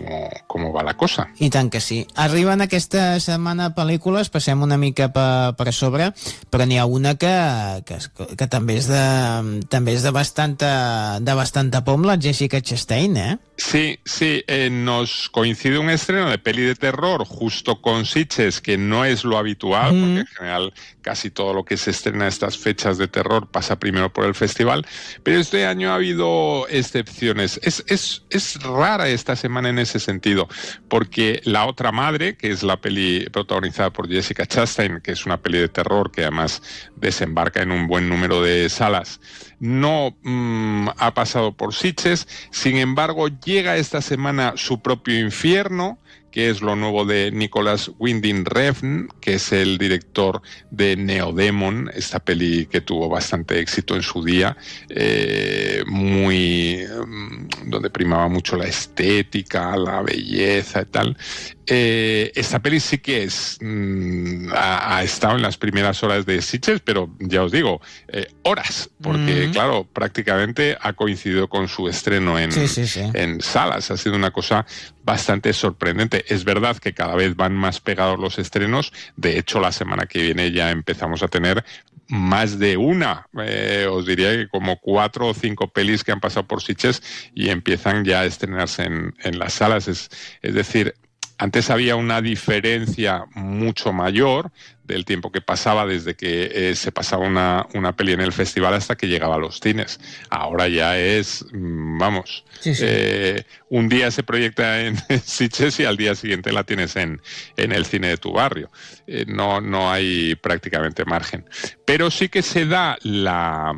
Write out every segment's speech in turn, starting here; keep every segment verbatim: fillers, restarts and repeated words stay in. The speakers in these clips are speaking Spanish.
cómo, cómo va la cosa. I tant que sí. Arriben aquesta setmana pel·lícules, passem una mica per, per sobre, però n'hi ha una que, que, que també és de, també és de bastanta, de bastanta pom, la Jessica Chastain, ¿eh? Sí, sí, eh, nos coincide un estreno de peli de terror justo con Sitges, que no es lo habitual, mm. porque en general casi todo lo que se estrena a estas fechas de terror pasa primero por el festival, pero este año ha habido excepciones. Es, es, es rara esta semana en ese sentido, porque La otra madre, que es la peli protagonizada por Jessica Chastain, que es una peli de terror que además desembarca en un buen número de salas, no mmm, ha pasado por Sitges. Sin embargo, llega esta semana Su propio infierno, que es lo nuevo de Nicolas Winding Refn, que es el director de Neodemon, esta peli que tuvo bastante éxito en su día, eh, muy donde primaba mucho la estética, la belleza y tal. Eh, esta peli sí que es mmm, ha, ha estado en las primeras horas de Sitges, pero ya os digo, eh, horas, porque mm. claro, prácticamente ha coincidido con su estreno en, sí, sí, sí. en salas. Ha sido una cosa bastante sorprendente. Es verdad que cada vez van más pegados los estrenos. De hecho, la semana que viene ya empezamos a tener más de una, eh, os diría que como cuatro o cinco pelis que han pasado por Sitges y empiezan ya a estrenarse en, en las salas. Es, es decir, antes había una diferencia mucho mayor del tiempo que pasaba desde que eh, se pasaba una, una peli en el festival hasta que llegaba a los cines. Ahora ya es, vamos, sí, sí. Eh, un día se proyecta en Sitges y al día siguiente la tienes en, en el cine de tu barrio. Eh, no, no hay prácticamente margen. Pero sí que se da la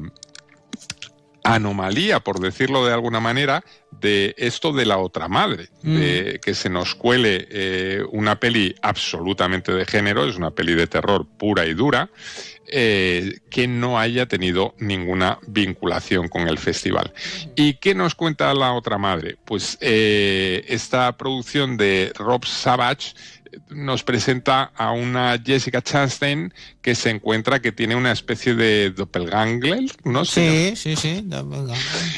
anomalía, por decirlo de alguna manera, de esto de La otra madre, mm. de que se nos cuele eh, una peli absolutamente de género, es una peli de terror pura y dura, eh, que no haya tenido ninguna vinculación con el festival. ¿Y qué nos cuenta La otra madre? Pues eh, esta producción de Rob Savage nos presenta a una Jessica Chastain que se encuentra que tiene una especie de doppelganger, ¿no? Sí, sí, sí, doppelganger.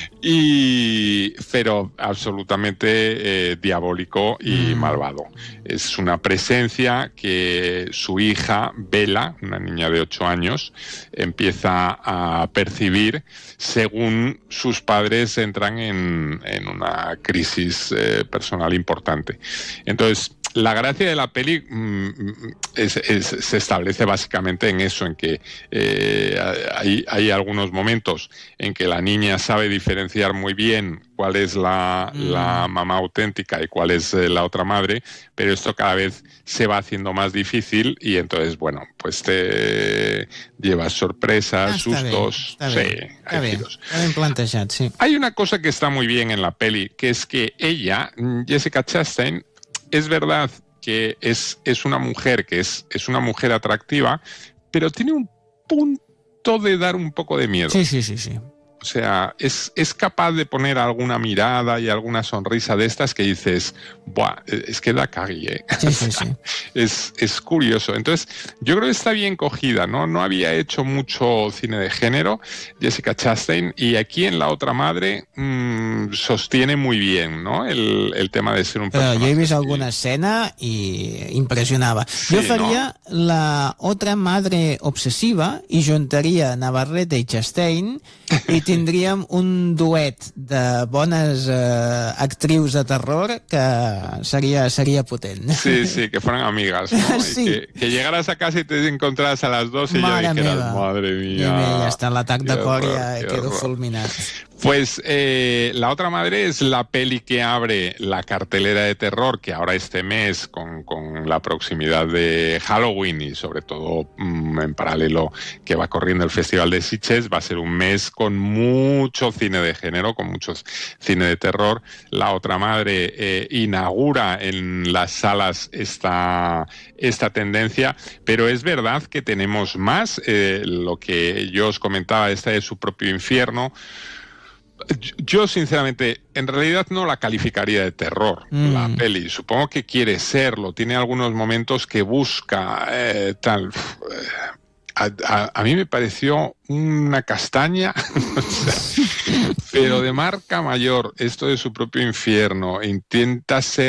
Y, pero absolutamente eh, diabólico y mm. malvado. Es una presencia que su hija, Bella, una niña de ocho años, empieza a percibir según sus padres entran en, en una crisis eh, personal importante. Entonces, la gracia de la peli mmm, es, es, se establece básicamente en eso, en que eh, hay, hay algunos momentos en que la niña sabe diferenciar muy bien cuál es la, mm. la mamá auténtica y cuál es eh, la otra madre, pero esto cada vez se va haciendo más difícil y entonces, bueno, pues te llevas sorpresas, ah, sustos. Está sí, bien, está hay bien, giros. está bien plantejado, sí. Hay una cosa que está muy bien en la peli, que es que ella, Jessica Chastain, es verdad que es, es una mujer que es, es una mujer atractiva, pero tiene un punto de dar un poco de miedo. Sí, sí, sí, sí. O sea, es, es capaz de poner alguna mirada y alguna sonrisa de estas que dices, buah, es que da cagui, ¿eh? Sí, sí, sí. Es, es curioso. Entonces, yo creo que está bien cogida, ¿no? No había hecho mucho cine de género, Jessica Chastain, y aquí en La otra madre mmm, sostiene muy bien, ¿no? El, el tema de ser un personaje. Però jo he vist alguna escena i impressionava. Sí, jo faria no? La otra madre obsessiva i juntaria Navarrete i Chastain i tindríem un duet de bones eh, actrius de terror que seria, seria potent. Sí, sí, que fueran amigas, ¿no? Sí. Y que, que llegaras a casa y te encontraras a las dos y Mare ya dijeras, meva. madre mía. Ja està l'atac de cor i ja quedo horror. fulminat. Pues eh, La otra madre es la peli que abre la cartelera de terror, que ahora este mes, con, con la proximidad de Halloween y sobre todo mmm, en paralelo que va corriendo el Festival de Sitges, va a ser un mes con mucho cine de género, con mucho cine de terror. La otra madre eh, inaugura en las salas esta, esta tendencia, pero es verdad que tenemos más, eh, lo que yo os comentaba, esta es Su propio infierno. Yo, sinceramente, en realidad no la calificaría de terror, mm. la peli. Supongo que quiere serlo. Tiene algunos momentos que busca eh, tal... A, a, a mí me pareció una castaña, pero de marca mayor. Esto de Su propio infierno intenta ser